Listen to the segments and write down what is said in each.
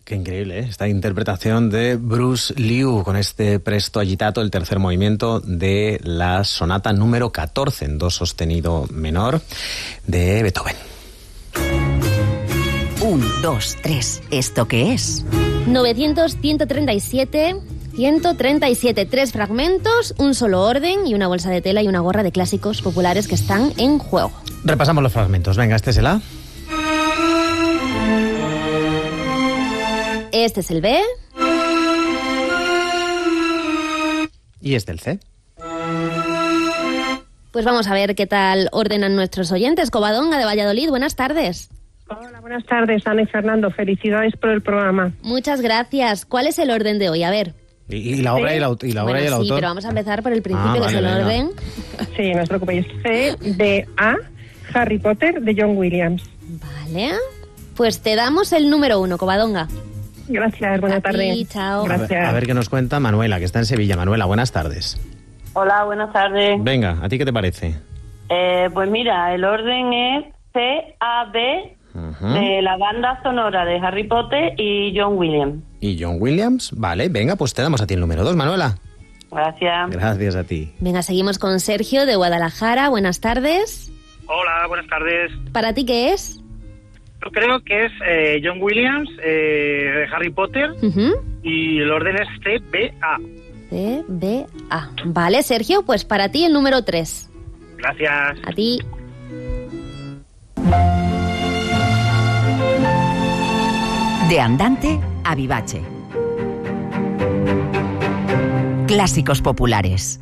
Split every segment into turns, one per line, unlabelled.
Qué increíble, ¿eh? Esta interpretación de Bruce Liu con este presto agitato, el tercer movimiento de la sonata número 14 en do sostenido menor de Beethoven.
1, 2, 3. ¿Esto qué es?
137, 3 fragmentos, un solo orden y una bolsa de tela y una gorra de clásicos populares que están en juego.
Repasamos los fragmentos. Venga, este es el A.
Este es el B.
Y este el C.
Pues vamos a ver qué tal ordenan nuestros oyentes. Covadonga de Valladolid, buenas tardes.
Hola, buenas tardes, Ana y Fernando. Felicidades por el programa.
Muchas gracias. ¿Cuál es el orden de hoy? A ver.
¿Y la obra y el autor?
Sí, pero vamos a empezar por el principio,
vale,
que es el
venga.
orden.
Sí, no os preocupéis. C, D, A, Harry Potter, de John Williams.
Vale. Pues te damos el número 1, Covadonga.
Gracias, buenas tardes.
Sí, chao.
Gracias.
A ver qué nos cuenta Manuela, que está en Sevilla. Manuela, buenas tardes.
Hola, buenas tardes.
Venga, ¿a ti qué te parece?
Pues mira, el orden es C-A-B de la banda sonora de Harry Potter y John Williams.
¿Y John Williams? Vale, venga, pues te damos a ti el número 2, Manuela.
Gracias.
Gracias a ti.
Venga, seguimos con Sergio de Guadalajara. Buenas tardes.
Hola, buenas tardes.
¿Para ti qué es?
Yo creo que es John Williams, de Harry Potter, y el orden es C-B-A.
C, B, A. Vale, Sergio, pues para ti el número 3.
Gracias.
A ti.
De andante a vivace. Clásicos populares.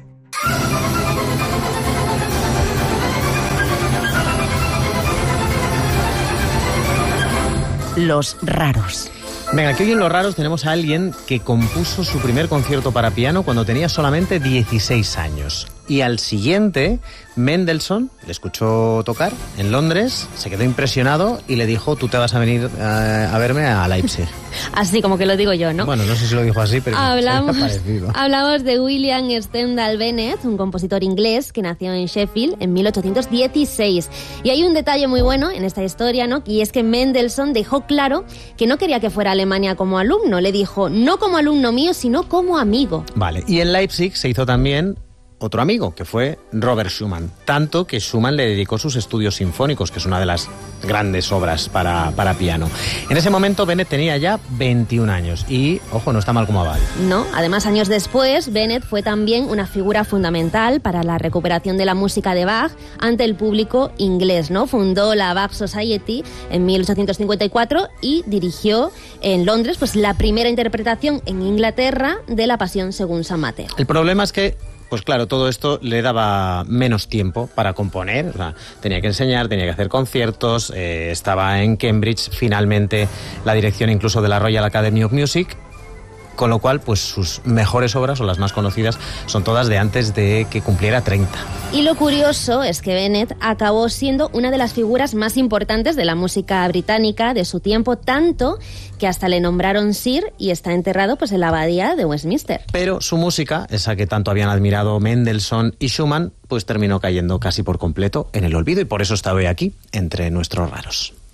Los raros.
Venga, aquí hoy en Los Raros tenemos a alguien que compuso su primer concierto para piano cuando tenía solamente 16 años. Y al siguiente, Mendelssohn le escuchó tocar en Londres, se quedó impresionado y le dijo: tú te vas a venir a verme a Leipzig.
Así como que lo digo yo, ¿no?
Bueno, no sé si lo dijo así, pero
Hablamos de William Stendhal Bennett, un compositor inglés que nació en Sheffield en 1816. Y hay un detalle muy bueno en esta historia, ¿no? Y es que Mendelssohn dejó claro que no quería que fuera a Alemania como alumno. Le dijo, no como alumno mío, sino como amigo.
Vale, y en Leipzig se hizo también otro amigo, que fue Robert Schumann. Tanto que Schumann le dedicó sus estudios sinfónicos, que es una de las grandes obras para piano. En ese momento Bennett tenía ya 21 años y, ojo, no está mal como aval.
No, además años después, Bennett fue también una figura fundamental para la recuperación de la música de Bach ante el público inglés, ¿no? Fundó la Bach Society en 1854 y dirigió en Londres pues la primera interpretación en Inglaterra de la Pasión según San Mateo.
El problema es que, pues claro, todo esto le daba menos tiempo para componer. O sea, tenía que enseñar, tenía que hacer conciertos, estaba en Cambridge, finalmente la dirección incluso de la Royal Academy of Music, con lo cual pues sus mejores obras, o las más conocidas, son todas de antes de que cumpliera 30.
Y lo curioso es que Bennett acabó siendo una de las figuras más importantes de la música británica de su tiempo, tanto que hasta le nombraron Sir y está enterrado pues en la abadía de Westminster.
Pero su música, esa que tanto habían admirado Mendelssohn y Schumann, pues terminó cayendo casi por completo en el olvido y por eso está hoy aquí, entre nuestros raros.